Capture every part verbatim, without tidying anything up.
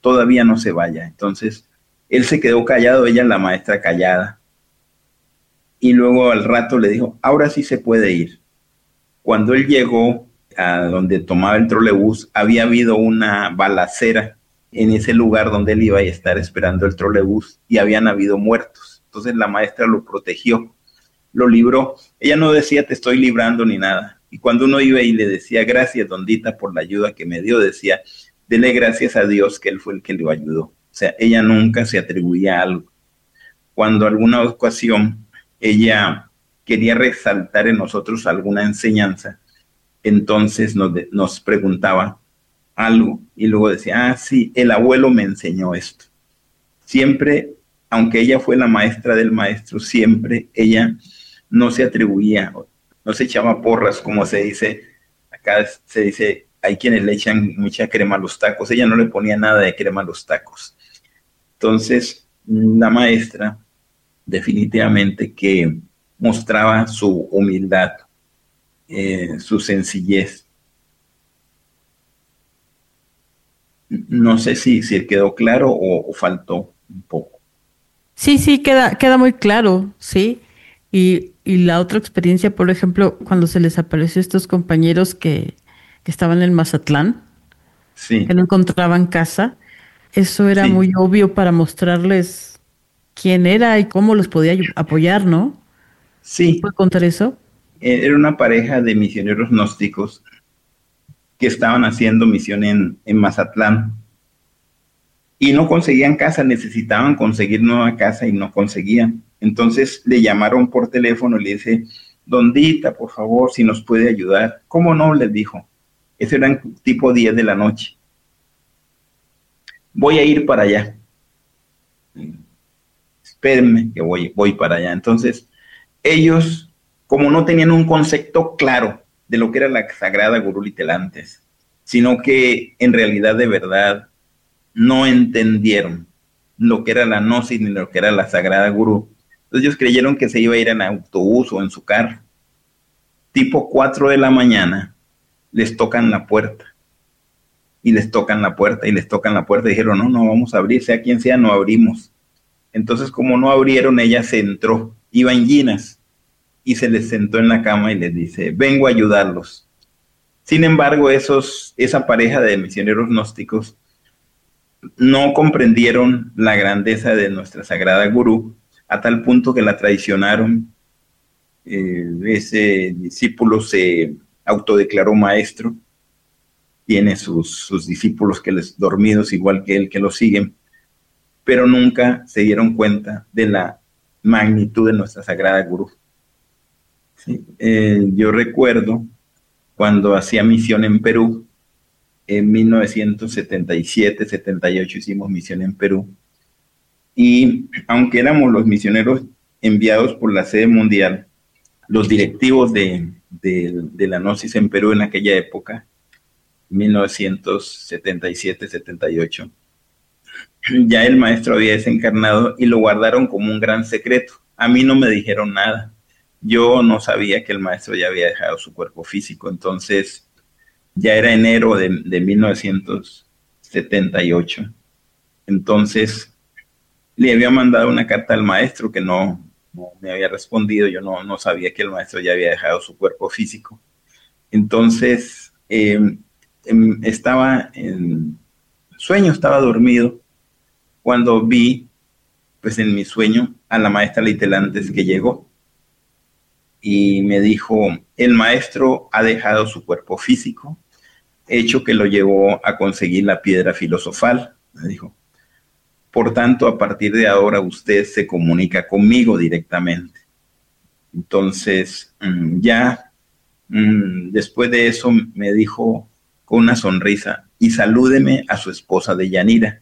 todavía no se vaya. Entonces, él se quedó callado, ella, la maestra, callada. Y luego al rato le dijo, ahora sí se puede ir. Cuando él llegó a donde tomaba el trolebús, había habido una balacera en ese lugar donde él iba a estar esperando el trolebús y habían habido muertos. Entonces la maestra lo protegió, lo libró. Ella no decía te estoy librando ni nada. Y cuando uno iba y le decía gracias, Dondita, por la ayuda que me dio, decía, dele gracias a Dios que él fue el que lo ayudó. O sea, ella nunca se atribuía a algo. Cuando alguna ocasión ella quería resaltar en nosotros alguna enseñanza, entonces nos, de, nos preguntaba algo y luego decía, ah, sí, el abuelo me enseñó esto. Siempre, aunque ella fue la maestra del maestro, siempre ella no se atribuía, no se echaba porras, como se dice, acá se dice, hay quienes le echan mucha crema a los tacos, ella no le ponía nada de crema a los tacos. Entonces, la maestra definitivamente que mostraba su humildad, eh, su sencillez. No sé si, si quedó claro o, o faltó un poco. Sí, sí, queda, queda muy claro, sí. Y, y la otra experiencia, por ejemplo, cuando se les apareció a estos compañeros que, que estaban en Mazatlán, que Sí, no encontraban casa, eso era sí, muy obvio para mostrarles quién era y cómo los podía ayu- apoyar, ¿no? sí. ¿Puede contar eso? Era una pareja de misioneros gnósticos que estaban haciendo misión en, en Mazatlán y no conseguían casa, necesitaban conseguir nueva casa y no conseguían. Entonces le llamaron por teléfono y le dice, Dondita, por favor, si nos puede ayudar. ¿Cómo no? Les dijo. Eso era tipo diez de la noche. Voy a ir para allá. Espérenme que voy, voy para allá. Entonces, ellos, como no tenían un concepto claro de lo que era la Sagrada Gurú Telantes, sino que en realidad de verdad no entendieron lo que era la gnosis ni lo que era la Sagrada Gurú. Entonces ellos creyeron que se iba a ir en autobús o en su carro. Tipo cuatro de la mañana les tocan la puerta y les tocan la puerta y les tocan la puerta y dijeron, no, no vamos a abrir, sea quien sea, no abrimos. Entonces como no abrieron, ella se entró, iba en ginas y se les sentó en la cama y les dice, vengo a ayudarlos. Sin embargo, esos, esa pareja de misioneros gnósticos no comprendieron la grandeza de nuestra sagrada gurú a tal punto que la traicionaron. Eh, ese discípulo se autodeclaró maestro, tiene sus, sus discípulos que les dormidos igual que él que lo siguen, pero nunca se dieron cuenta de la magnitud de nuestra sagrada gurú. ¿Sí? Eh, yo recuerdo cuando hacía misión en Perú, en mil novecientos setenta y siete, setenta y ocho hicimos misión en Perú. Y aunque éramos los misioneros enviados por la sede mundial, los directivos de, de, de la Gnosis en Perú en aquella época, mil novecientos setenta y siete, setenta y ocho, ya el maestro había desencarnado y lo guardaron como un gran secreto. A mí no me dijeron nada. Yo no sabía que el maestro ya había dejado su cuerpo físico, entonces ya era enero de, de mil novecientos setenta y ocho. Entonces le había mandado una carta al maestro que no, no me había respondido, yo no, no sabía que el maestro ya había dejado su cuerpo físico. Entonces eh, em, estaba en sueño, estaba dormido, cuando vi, pues en mi sueño, a la maestra Litelantes que llegó y me dijo, el maestro ha dejado su cuerpo físico, hecho que lo llevó a conseguir la piedra filosofal, me dijo. Por tanto, a partir de ahora usted se comunica conmigo directamente. Entonces, ya después de eso me dijo con una sonrisa, y salúdeme a su esposa de Yanira.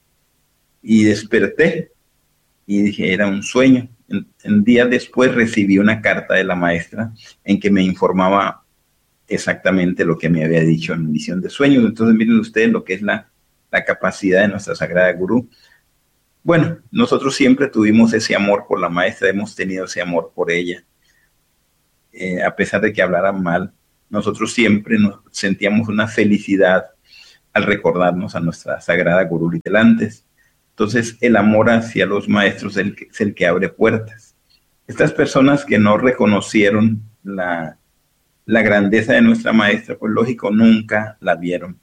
Y desperté y dije, era un sueño. En, en días después recibí una carta de la maestra en que me informaba exactamente lo que me había dicho en Visión de Sueños. Entonces miren ustedes lo que es la, la capacidad de nuestra Sagrada Gurú. Bueno, nosotros siempre tuvimos ese amor por la maestra, hemos tenido ese amor por ella. Eh, a pesar de que hablaran mal, nosotros siempre nos sentíamos una felicidad al recordarnos a nuestra sagrada Gurú Litelantes. Entonces, el amor hacia los maestros es el que, es el que abre puertas. Estas personas que no reconocieron la, la grandeza de nuestra maestra, pues lógico, nunca la vieron.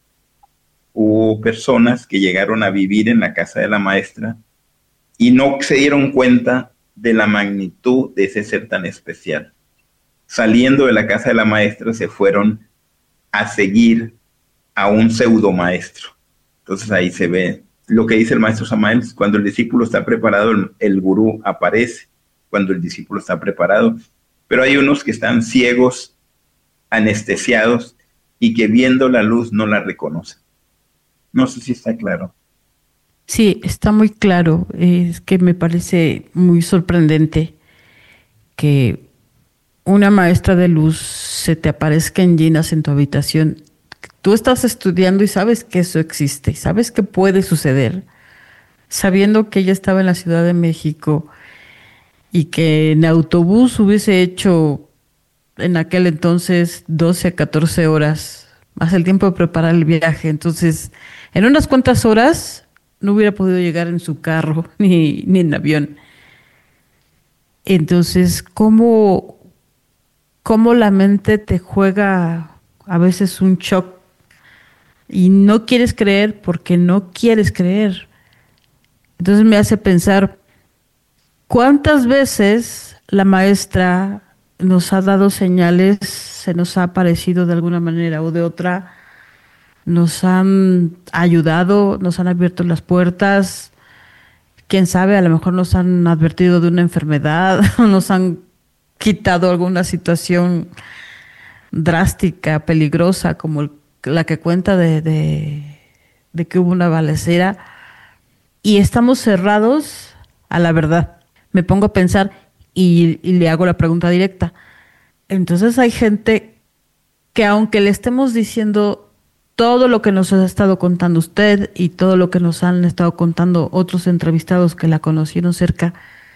Hubo personas que llegaron a vivir en la casa de la maestra y no se dieron cuenta de la magnitud de ese ser tan especial. Saliendo de la casa de la maestra, se fueron a seguir a un pseudo maestro. Entonces ahí se ve lo que dice el maestro Samael: cuando el discípulo está preparado, el, el gurú aparece, cuando el discípulo está preparado. Pero hay unos que están ciegos, anestesiados, y que viendo la luz no la reconocen. No sé si está claro. Sí, está muy claro. Es que me parece muy sorprendente que una maestra de luz se te aparezca en llenas en tu habitación. Tú estás estudiando y sabes que eso existe, sabes que puede suceder, sabiendo que ella estaba en la Ciudad de México y que en autobús hubiese hecho en aquel entonces doce a catorce horas, más el tiempo de preparar el viaje. Entonces, en unas cuantas horas no hubiera podido llegar en su carro ni, ni en avión. Entonces, ¿cómo, cómo la mente te juega a veces un shock y no quieres creer porque no quieres creer? Entonces me hace pensar, ¿cuántas veces la maestra nos ha dado señales, se nos ha aparecido de alguna manera o de otra, nos han ayudado, nos han abierto las puertas? Quién sabe, a lo mejor nos han advertido de una enfermedad, nos han quitado alguna situación drástica, peligrosa, como el- la que cuenta de, de, de que hubo una balacera, y estamos cerrados a la verdad. Me pongo a pensar y, y le hago la pregunta directa. Entonces hay gente que, aunque le estemos diciendo todo lo que nos ha estado contando usted y todo lo que nos han estado contando otros entrevistados que la conocieron cerca,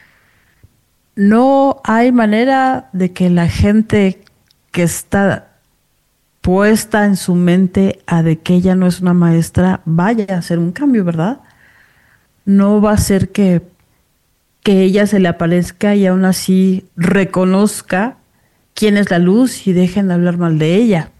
no hay manera de que la gente que está puesta en su mente a de que ella no es una maestra vaya a hacer un cambio, ¿verdad? No va a ser que, que ella se le aparezca y aún así reconozca quién es la luz y dejen de hablar mal de ella.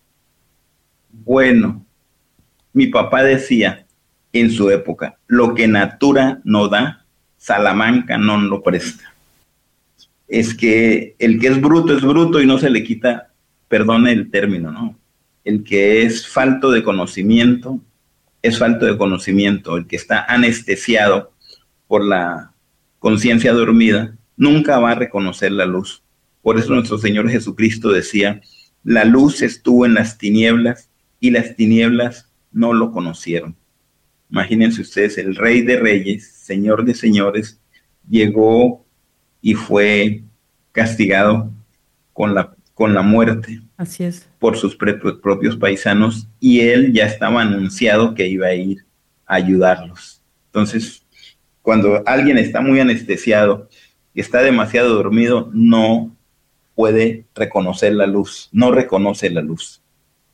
Bueno, mi papá decía en su época: lo que natura no da, Salamanca no lo presta. Es que el que es bruto es bruto y no se le quita, perdone el término, ¿no? El que es falto de conocimiento es falto de conocimiento. El que está anestesiado por la conciencia dormida nunca va a reconocer la luz. Por eso nuestro Señor Jesucristo decía: la luz estuvo en las tinieblas y las tinieblas no lo conocieron. Imagínense ustedes, el Rey de Reyes, Señor de Señores, llegó y fue castigado con la, con la muerte. Así es. Por sus pre- propios paisanos, y él ya estaba anunciado que iba a ir a ayudarlos. Entonces, cuando alguien está muy anestesiado y está demasiado dormido, no puede reconocer la luz, no reconoce la luz.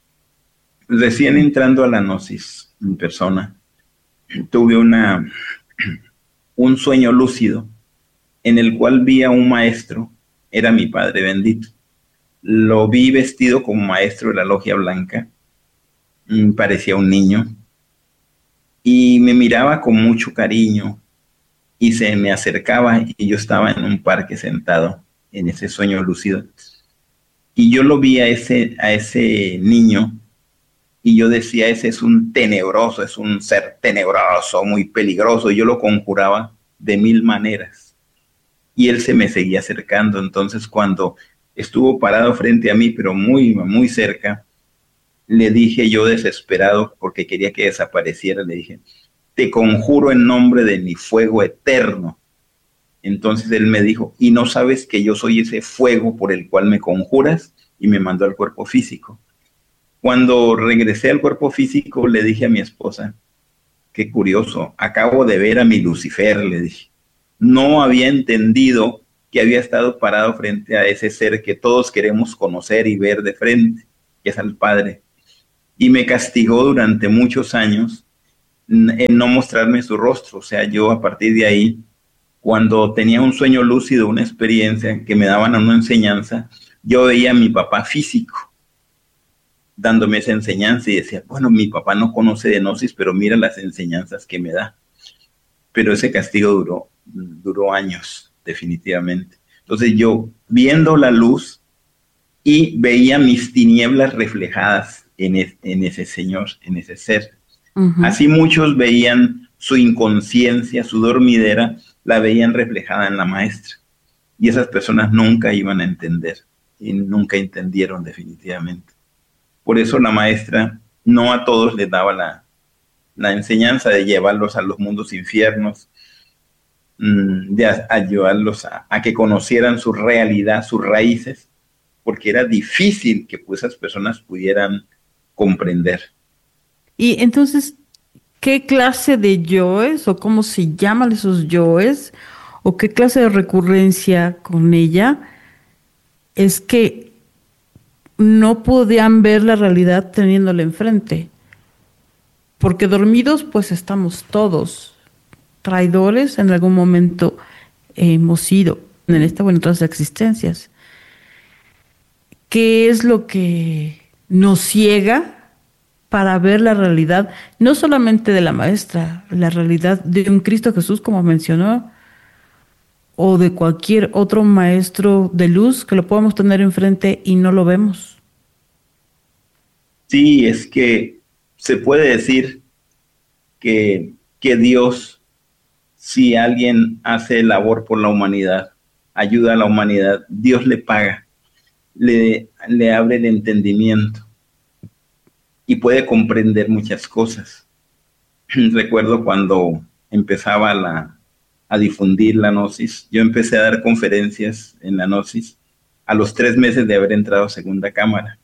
Recién entrando a la gnosis en persona, tuve una, un sueño lúcido en el cual vi a un maestro, era mi padre bendito. Lo vi vestido como maestro de la logia blanca, parecía un niño, y me miraba con mucho cariño, y se me acercaba, y yo estaba en un parque sentado, en ese sueño lúcido, y yo lo vi a ese, a ese niño, y yo decía: ese es un tenebroso, es un ser tenebroso, muy peligroso. Yo lo conjuraba de mil maneras, y él se me seguía acercando. Entonces, cuando estuvo parado frente a mí, pero muy, muy cerca, le dije yo, desesperado, porque quería que desapareciera, le dije: te conjuro en nombre de mi fuego eterno. Entonces él me dijo: ¿y no sabes que yo soy ese fuego por el cual me conjuras? Y me mandó al cuerpo físico. Cuando regresé al cuerpo físico, le dije a mi esposa: qué curioso, acabo de ver a mi Lucifer, le dije. No había entendido que había estado parado frente a ese ser que todos queremos conocer y ver de frente, que es al Padre. y me castigó durante muchos años en no mostrarme su rostro. O sea, yo a partir de ahí, cuando tenía un sueño lúcido, una experiencia que me daban una enseñanza, yo veía a mi papá físico dándome esa enseñanza y decía, bueno, mi papá no conoce de gnosis, pero mira las enseñanzas que me da. Pero ese castigo duró, duró años, definitivamente. Entonces yo, viendo la luz y veía mis tinieblas reflejadas en, es, en ese señor, en ese ser. Uh-huh. Así muchos veían su inconsciencia, su dormidera, la veían reflejada en la maestra. Y esas personas nunca iban a entender y nunca entendieron definitivamente. Por eso la maestra no a todos les daba la, la enseñanza de llevarlos a los mundos infiernos, de ayudarlos a, a que conocieran su realidad, sus raíces, porque era difícil que pues, esas personas pudieran comprender. Y entonces, ¿qué clase de yoes o cómo se llaman esos yoes o qué clase de recurrencia con ella es que no podían ver la realidad teniéndola enfrente? Porque dormidos pues estamos todos, traidores en algún momento hemos sido en esta o en otras existencias. ¿Qué es lo que nos ciega para ver la realidad, no solamente de la maestra, la realidad de un Cristo Jesús, como mencionó, o de cualquier otro maestro de luz que lo podamos tener enfrente y no lo vemos? Sí, es que se puede decir que, que Dios, si alguien hace labor por la humanidad, ayuda a la humanidad, Dios le paga, le, le abre el entendimiento y puede comprender muchas cosas. Recuerdo cuando empezaba la, a difundir la gnosis, yo empecé a dar conferencias en la gnosis a los tres meses de haber entrado a segunda cámara.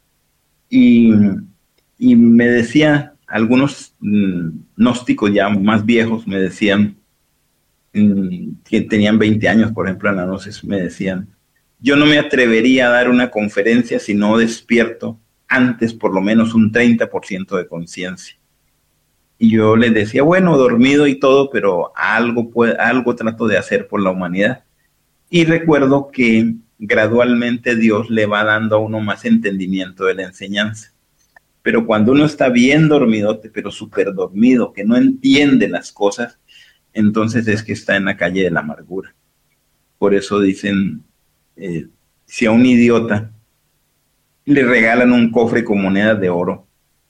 Y, y me decía, algunos mmm, gnósticos ya más viejos me decían, mmm, que tenían veinte años, por ejemplo, en la gnosis, me decían, yo no me atrevería a dar una conferencia si no despierto antes por lo menos un treinta por ciento de conciencia. Y yo les decía, bueno, dormido y todo, pero algo, puede, algo trato de hacer por la humanidad. Y recuerdo que gradualmente Dios le va dando a uno más entendimiento de la enseñanza. Pero cuando uno está bien dormidote, pero súper dormido, que no entiende las cosas, entonces es que está en la calle de la amargura. Por eso dicen, eh, si a un idiota le regalan un cofre con monedas de oro,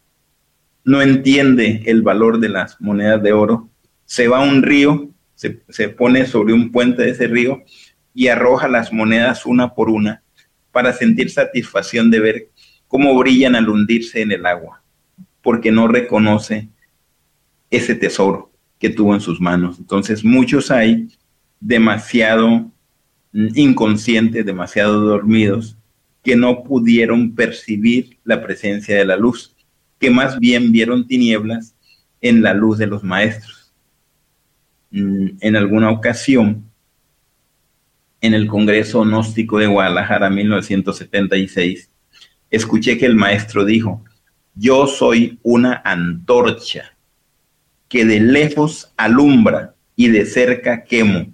no entiende el valor de las monedas de oro, se va a un río, se, se pone sobre un puente de ese río y arroja las monedas una por una para sentir satisfacción de ver cómo brillan al hundirse en el agua, porque no reconoce ese tesoro que tuvo en sus manos. Entonces muchos hay demasiado inconscientes, demasiado dormidos, que no pudieron percibir la presencia de la luz, que más bien vieron tinieblas en la luz de los maestros. En alguna ocasión, en el Congreso Gnóstico de Guadalajara, mil novecientos setenta y seis, escuché que el maestro dijo, yo soy una antorcha que de lejos alumbra y de cerca quemo.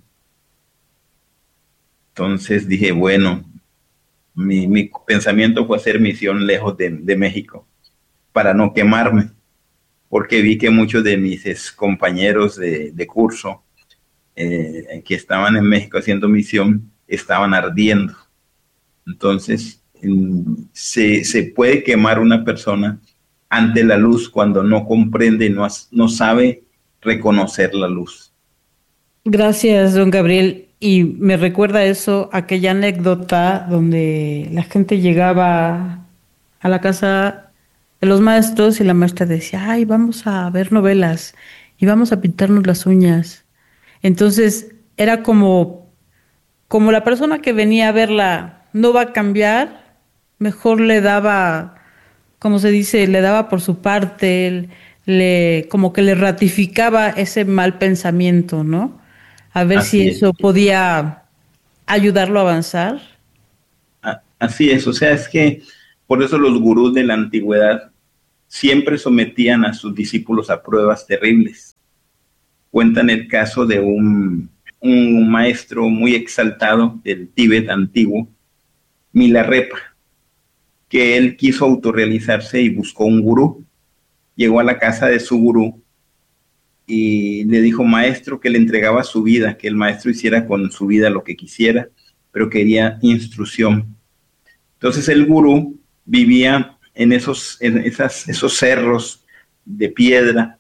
Entonces dije, bueno, mi, mi pensamiento fue hacer misión lejos de, de México para no quemarme, porque vi que muchos de mis compañeros de, de curso eh, que estaban en México haciendo misión estaban ardiendo. Entonces, se, se puede quemar una persona ante la luz cuando no comprende, no, no sabe reconocer la luz. Gracias, don Gabriel. Y me recuerda eso, aquella anécdota donde la gente llegaba a la casa de los maestros y la maestra decía, ay, vamos a ver novelas y vamos a pintarnos las uñas. Entonces, era como, como la persona que venía a verla no va a cambiar, mejor le daba, como se dice, le daba por su parte, le, como que le ratificaba ese mal pensamiento, ¿no? A ver Así si eso es. podía ayudarlo a avanzar. Así es, o sea, es que por eso los gurús de la antigüedad siempre sometían a sus discípulos a pruebas terribles. Cuentan el caso de un, un maestro muy exaltado del Tíbet antiguo, Milarepa, que él quiso autorrealizarse y buscó un gurú. Llegó a la casa de su gurú y le dijo, maestro, que le entregaba su vida, que el maestro hiciera con su vida lo que quisiera, pero quería instrucción. Entonces el gurú vivía en esos, en esas, esos cerros de piedra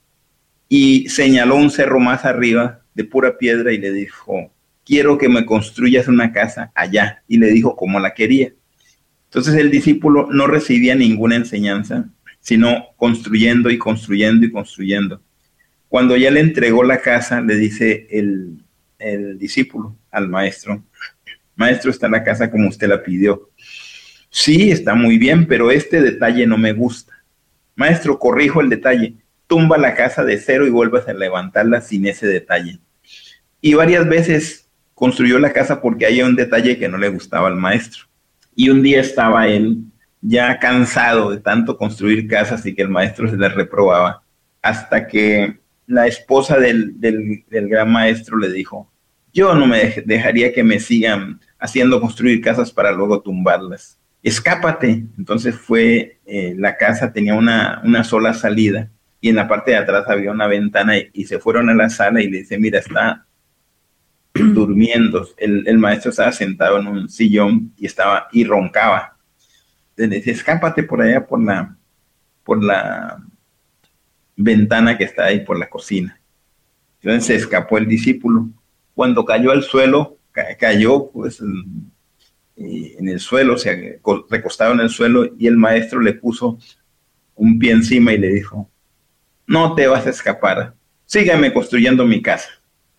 y señaló un cerro más arriba de pura piedra y le dijo, quiero que me construyas una casa allá. Y le dijo cómo la quería. Entonces el discípulo no recibía ninguna enseñanza, sino construyendo y construyendo y construyendo. Cuando ya le entregó la casa, le dice el, el discípulo al maestro, maestro, está la casa como usted la pidió. Sí, está muy bien, pero este detalle no me gusta. Maestro, corrijo el detalle, tumba la casa de cero y vuelvas a levantarla sin ese detalle. Y varias veces construyó la casa porque había un detalle que no le gustaba al maestro. Y un día estaba él ya cansado de tanto construir casas y que el maestro se las reprobaba, hasta que la esposa del, del, del gran maestro le dijo, yo no me dejaría que me sigan haciendo construir casas para luego tumbarlas. Escápate. Entonces fue, eh, la casa tenía una, una sola salida y en la parte de atrás había una ventana y, y se fueron a la sala y le dice, mira, está durmiendo. El, el maestro estaba sentado en un sillón y estaba y roncaba. Entonces le dice, escápate por allá por la, por la ventana que está ahí por la cocina. Entonces se escapó el discípulo. Cuando cayó al suelo, ca- cayó pues en, en el suelo, se recostaba en el suelo y el maestro le puso un pie encima y le dijo, no te vas a escapar, sígueme construyendo mi casa.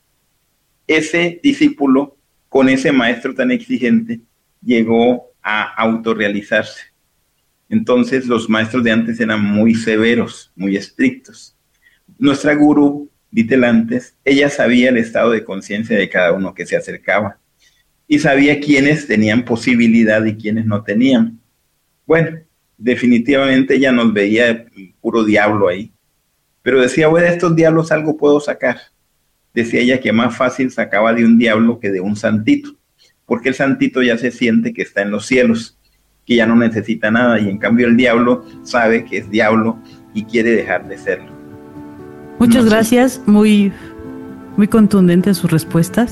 Ese discípulo, con ese maestro tan exigente, llegó a autorrealizarse. Entonces los maestros de antes eran muy severos, muy estrictos. Nuestra gurú, Vitelantes, ella sabía el estado de conciencia de cada uno que se acercaba y sabía quiénes tenían posibilidad y quiénes no tenían. Bueno, definitivamente ella nos veía puro diablo ahí, pero decía, bueno, de estos diablos algo puedo sacar. Decía ella que más fácil sacaba de un diablo que de un santito, porque el santito ya se siente que está en los cielos, que ya no necesita nada, y en cambio el diablo sabe que es diablo y quiere dejar de serlo. Muchas No sé. gracias, muy, muy contundentes sus respuestas.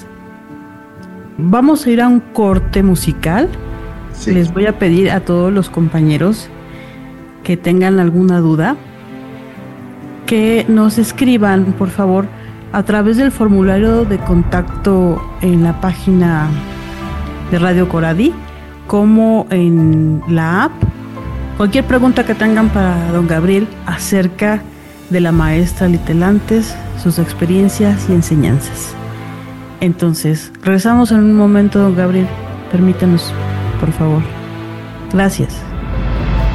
Vamos a ir a un corte musical. Sí. Les voy a pedir a todos los compañeros que tengan alguna duda, que nos escriban, por favor, a través del formulario de contacto en la página de Radio Coradi, como en la app. Cualquier pregunta que tengan para don Gabriel acerca de la maestra Vitelantes, sus experiencias y enseñanzas. Entonces, regresamos en un momento, don Gabriel. Permítanos, por favor. Gracias.